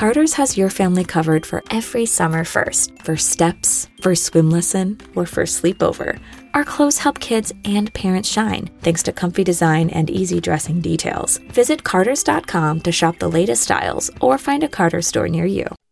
Carter's has your family covered for every summer first steps, first swim lesson, or first sleepover. Our clothes help kids and parents shine, thanks to comfy design and easy dressing details. Visit Carter's.com to shop the latest styles or find a Carter's store near you.